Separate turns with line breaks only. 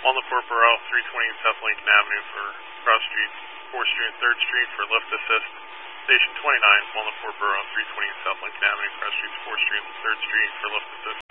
On the Fort Borough, 320 South Lincoln Avenue for cross streets 4th Street and 3rd Street for lift assist. Station 29, on the Fort Borough, 320 South Lincoln Avenue, cross streets 4th Street and 3rd Street for lift assist.